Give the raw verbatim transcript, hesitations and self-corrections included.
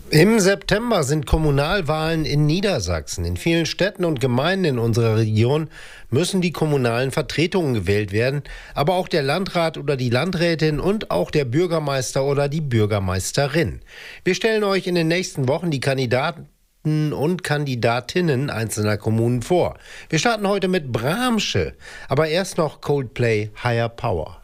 Im September sind Kommunalwahlen in Niedersachsen. In vielen Städten und Gemeinden in unserer Region müssen die kommunalen Vertretungen gewählt werden, aber auch der Landrat oder die Landrätin und auch der Bürgermeister oder die Bürgermeisterin. Wir stellen euch in den nächsten Wochen die Kandidaten und Kandidatinnen einzelner Kommunen vor. Wir starten heute mit Bramsche, aber erst noch Coldplay Higher Power.